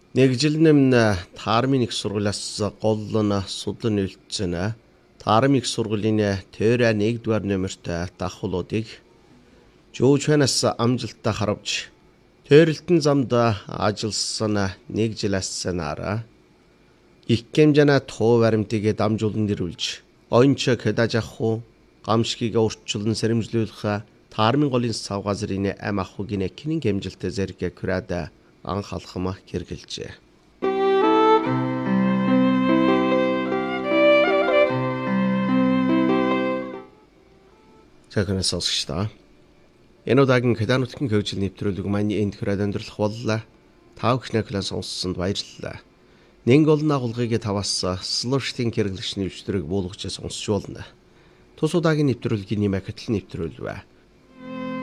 Нэг жил нэмнэ таармын их сургуулиас голлоно судлан үлдсэн таармын их сургуулийн тойроо 1-р номертой давхлуудыг жуучнаас амжилттай харавж тойролтын замд ажилласан нэг жилээс санаараа их хэмжээний туу баримтыг дамжуулан нэрвүүлж онч кэдажаху гамшгийг урьдчилан сэрэмжлүүлэх таармын голын сав газрын ам ахугийн кинин хэмжилтэ зэрэг хүрээд анхаалхам хэрэгжилжээ. Цагаан сонсогчдоо энэ удаагийн Кеданутгийн хөгжил нэвтрүүлэг маань энд хүрээд өндөрлөх боллоо. Та бүхний сонссонд баярлалаа. Нэг олон агуулгыг таваас слоштын хэрэглэгчний өвчтрийг буулгаж сонсч болно. Тус удаагийн нэвтрүүлгийн нэмэгдэл нэвтрүүлвэ.